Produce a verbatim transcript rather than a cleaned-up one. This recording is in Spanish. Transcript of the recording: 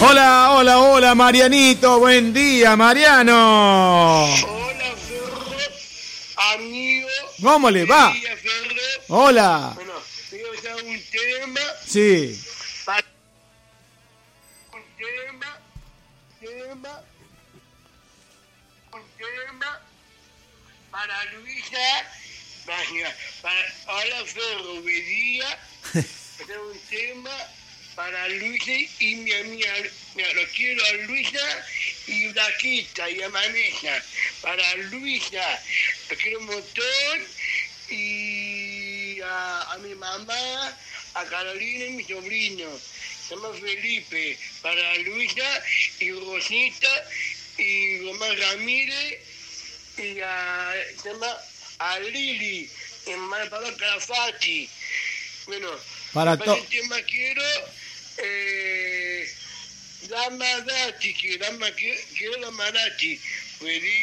Hola, hola, hola, Marianito. Buen día, Mariano. Hola, Ferro, amigo. ¿Cómo le va? Buen día, Ferro. Hola. Bueno, voy a usar un tema. Sí. Para... Un tema. Tema. Un tema. Para Luisa. Para, para, hola, Ferro, buen día. Hacer un tema para Luisa y mi amiga. Mira, lo quiero a Luisa y Blaquita y a Vanessa. Para Luisa, lo quiero un montón. Y a, a mi mamá, a Carolina y mi sobrino. Se llama Felipe. Para Luisa y Rosita y Román Ramírez. Y a, se llama a Lili, en Malpado Calafati. Bueno, Para para to- el tema quiero eh, Dama Dati, que Dama quiero Dama Dati.